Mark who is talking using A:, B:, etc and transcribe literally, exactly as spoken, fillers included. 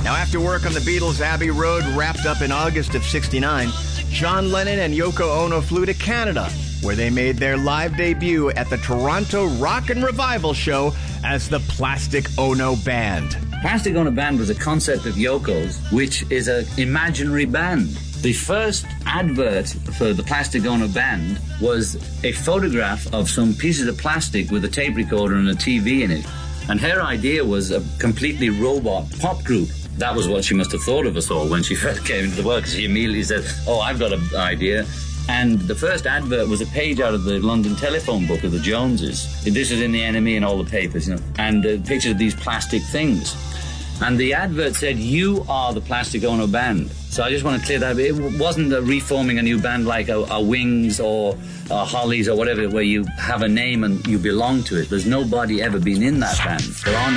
A: Now, after work on the Beatles' Abbey Road wrapped up in August of sixty-nine, John Lennon and Yoko Ono flew to Canada, where they made their live debut at the Toronto Rock and Revival show as the Plastic Ono Band.
B: Plastic Ono Band was a concept of Yoko's, which is an imaginary band. The first advert for the Plastic Ono Band was a photograph of some pieces of plastic with a tape recorder and a T V in it. And her idea was a completely robot pop group. That was what she must have thought of us all when she first came into the world, because she immediately said, oh, I've got an idea. And the first advert was a page out of the London telephone book of the Joneses. This is in the N M E and all the papers, you know, and uh, pictures of these plastic things. And the advert said, you are the Plastic Ono Band. So I just want to clear that. It wasn't a reforming a new band like a, a Wings or a Hollies or whatever, where you have a name and you belong to it. There's nobody ever been in that band. There are no